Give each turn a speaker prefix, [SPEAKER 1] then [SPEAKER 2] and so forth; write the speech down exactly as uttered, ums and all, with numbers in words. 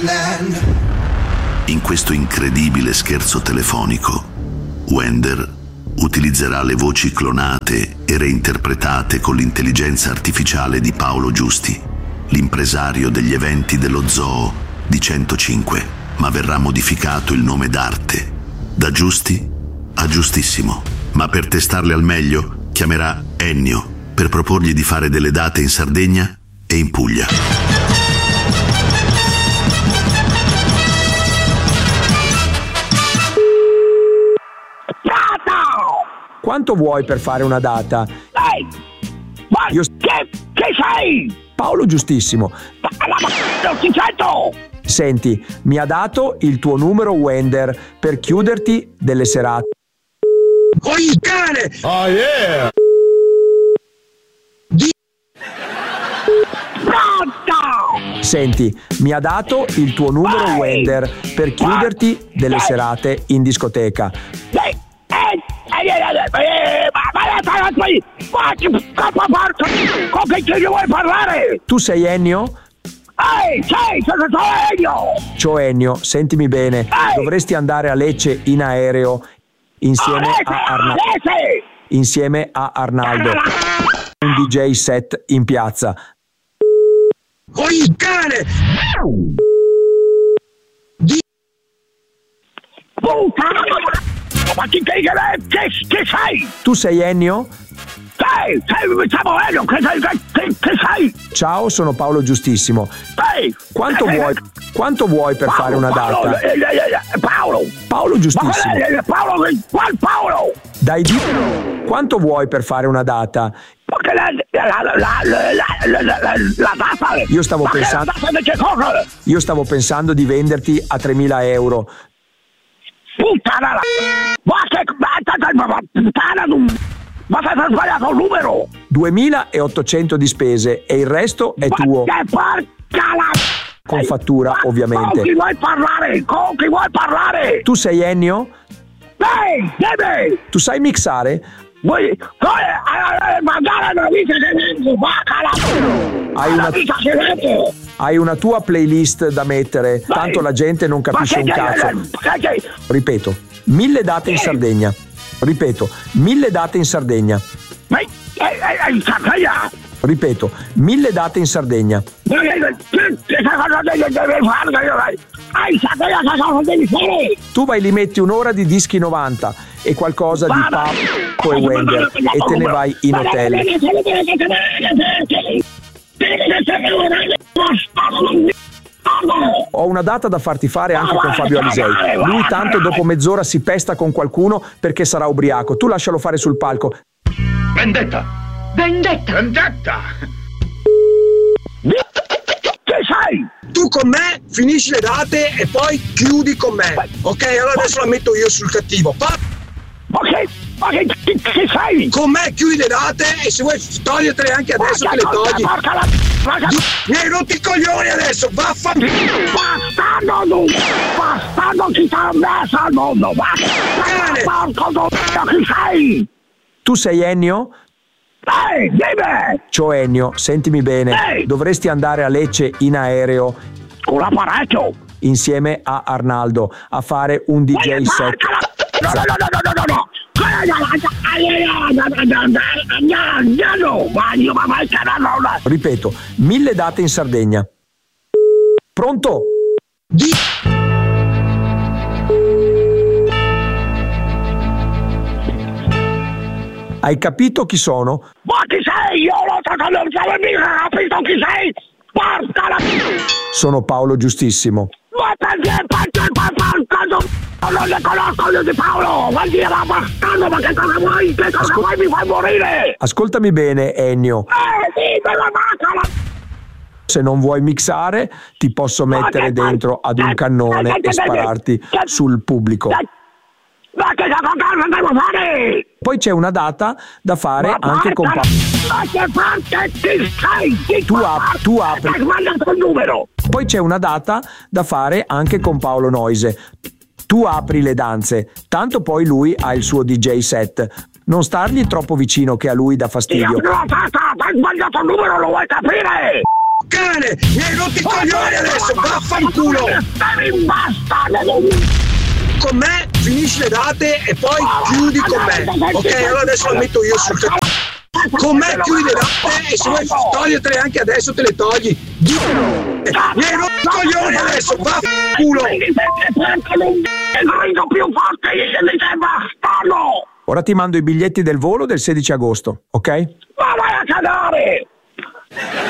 [SPEAKER 1] Wonderland.
[SPEAKER 2] In questo incredibile scherzo telefonico, Wender utilizzerà le voci clonate e reinterpretate con l'intelligenza artificiale di Paolo Giusti, l'impresario degli eventi dello zoo di centocinque, ma verrà modificato il nome d'arte da Giusti a Giustissimo. Ma per testarle al meglio chiamerà Ennio per proporgli di fare delle date in Sardegna e in Puglia.
[SPEAKER 3] Quanto vuoi per fare una data?
[SPEAKER 4] Ehi! Ma
[SPEAKER 3] Io...
[SPEAKER 4] che, che sei?
[SPEAKER 3] Paolo Giustissimo.
[SPEAKER 4] Non ti sento!
[SPEAKER 3] Senti, mi ha dato il tuo numero Wender per chiuderti delle serate.
[SPEAKER 5] Oh, il cane!
[SPEAKER 1] Oh yeah!
[SPEAKER 4] Pronto!
[SPEAKER 3] Senti, mi ha dato il tuo numero
[SPEAKER 4] Ehi!
[SPEAKER 3] Wender per chiuderti delle
[SPEAKER 4] Ehi!
[SPEAKER 3] serate in discoteca.
[SPEAKER 4] Ehi! Ehi! Ehi! Ma vai a qui! Ma che cazzo porco! Con che ci vuoi parlare?
[SPEAKER 3] Tu sei Ennio?
[SPEAKER 4] Ehi! Sei! Sono Ennio!
[SPEAKER 3] Ciao Ennio, sentimi bene.
[SPEAKER 4] Ehi!
[SPEAKER 3] Dovresti andare a Lecce in aereo insieme a Arna- insieme a Arnaldo. Un D J set in piazza.
[SPEAKER 5] Oh, il cane!
[SPEAKER 4] Puttana! Ma chi che, che, che sei?
[SPEAKER 3] Tu sei Ennio?
[SPEAKER 4] Sei! Sei! Siamo Ennio! Che sei? Che, che, che sei?
[SPEAKER 3] Ciao, sono Paolo Giustissimo.
[SPEAKER 4] Ehi!
[SPEAKER 3] Quanto
[SPEAKER 4] Eh,
[SPEAKER 3] vuoi, quanto vuoi per
[SPEAKER 4] Paolo,
[SPEAKER 3] fare una
[SPEAKER 4] Paolo,
[SPEAKER 3] data?
[SPEAKER 4] eh, eh, eh, Paolo!
[SPEAKER 3] Paolo Giustissimo.
[SPEAKER 4] Ma qual è Paolo? Qual Paolo?
[SPEAKER 3] Dai, di... Quanto vuoi per fare una data?
[SPEAKER 4] Ma che la, la, la, la, la, la, la, la data?
[SPEAKER 3] Io stavo
[SPEAKER 4] Ma
[SPEAKER 3] pensando-
[SPEAKER 4] Che la data di che cosa?
[SPEAKER 3] Io stavo pensando di venderti a tremila euro.
[SPEAKER 4] Puttana la... Ma che... Ma puttana... Ma ti hai sbagliato il numero!
[SPEAKER 3] duemilaottocento di spese e il resto è tuo.
[SPEAKER 4] Ma che porca la...
[SPEAKER 3] Con fattura,
[SPEAKER 4] Ma
[SPEAKER 3] ovviamente.
[SPEAKER 4] Con chi vuoi parlare? Con chi vuoi parlare?
[SPEAKER 3] Tu sei Ennio?
[SPEAKER 4] Ehi! Dimmi!
[SPEAKER 3] Tu sai mixare?
[SPEAKER 4] Vuoi... Mandare una vita che vengo! Vacca
[SPEAKER 3] Hai una-
[SPEAKER 4] vita che vengo!
[SPEAKER 3] Hai una tua playlist da mettere, tanto la gente non capisce un cazzo. Ripeto, mille date in Sardegna. Ripeto, mille date in Sardegna.
[SPEAKER 4] Ma in Sardegna?
[SPEAKER 3] Ripeto, mille date in Sardegna.
[SPEAKER 4] Ma che cosa devi fare? Hai Sardegna che cosa devi fare?
[SPEAKER 3] Tu vai lì, metti un'ora di dischi novanta e qualcosa di Paolo e Wender e te ne vai in hotel. Ho una data da farti fare anche con Fabio Alisei. Lui tanto dopo mezz'ora si pesta con qualcuno perché sarà ubriaco. Tu lascialo fare sul palco.
[SPEAKER 1] Vendetta!
[SPEAKER 6] Vendetta!
[SPEAKER 1] Vendetta!
[SPEAKER 4] Che sei?
[SPEAKER 5] Tu con me finisci le date e poi chiudi con me. Ok, allora adesso la metto io sul cattivo. Pa-
[SPEAKER 4] Ma che... Ma che... Che, che sei?
[SPEAKER 5] con me chiudi le date e se vuoi togliertele anche adesso te le togli.
[SPEAKER 4] Porca la... Porca...
[SPEAKER 5] Mi hai rotto i coglioni adesso, vaffanculo!
[SPEAKER 4] Bastardo tu! Bastardo chi ti ha messo al mondo!
[SPEAKER 5] Cane!
[SPEAKER 4] Porco tu! Chi sei?
[SPEAKER 3] Tu sei Ennio?
[SPEAKER 4] Ehi, dimmi!
[SPEAKER 3] Ciao Ennio, sentimi bene.
[SPEAKER 4] Ehi!
[SPEAKER 3] Dovresti andare a Lecce in aereo
[SPEAKER 4] Con l'apparecchio!
[SPEAKER 3] insieme a Arnaldo a fare un D J set.
[SPEAKER 4] No, no, no, no, no, no, no!
[SPEAKER 3] Ripeto, mille date in Sardegna. Pronto?
[SPEAKER 5] Di-
[SPEAKER 3] Hai capito chi sono?
[SPEAKER 4] Ma chi sei? Io l'ho trovato, non c'avevo mica capito chi sei! Porca la...
[SPEAKER 3] Sono Paolo Giustissimo.
[SPEAKER 4] Ma perché? Perché? Perché? Non ne conosco io di Paolo! Vuol dire ma bastardo, ma che cosa vuoi? Che cosa vuoi? Mi fai morire!
[SPEAKER 3] Ascoltami bene, Ennio.
[SPEAKER 4] Eh, sì, me la vacca la...
[SPEAKER 3] Se non vuoi mixare, ti posso mettere dentro ad un cannone e spararti sul pubblico.
[SPEAKER 4] Ma che cosa devo fare?
[SPEAKER 3] Poi c'è una data da fare
[SPEAKER 4] Ma
[SPEAKER 3] anche con
[SPEAKER 4] porca
[SPEAKER 3] Paolo.
[SPEAKER 4] la... Ma che parte ti sei? Ti
[SPEAKER 3] Tu,
[SPEAKER 4] fa-
[SPEAKER 3] ap- tu apri.
[SPEAKER 4] Hai sbagliato il numero!
[SPEAKER 3] Poi c'è una data da fare anche con Paolo Noise. Tu apri le danze, tanto poi lui ha il suo D J set. Non stargli troppo vicino che a lui dà
[SPEAKER 4] Io
[SPEAKER 3] fastidio.
[SPEAKER 4] non ho fatto, hai sbagliato il numero, lo vuoi capire?
[SPEAKER 5] cane! Mi hai rotto i coglioni adesso! Vaffanculo!
[SPEAKER 4] Basta!
[SPEAKER 5] Con me finisci le date e poi chiudi con me. Ok, allora adesso la metto io sul cazzo. Con me chiudi le date e se vuoi togliertele anche adesso te le togli. Mi hai rotto i coglioni adesso! Vaffanculo!
[SPEAKER 4] Non grido più forte di te, bastardo!
[SPEAKER 3] Ora ti mando i biglietti del volo del sedici agosto, ok?
[SPEAKER 4] Ma vai a cagare!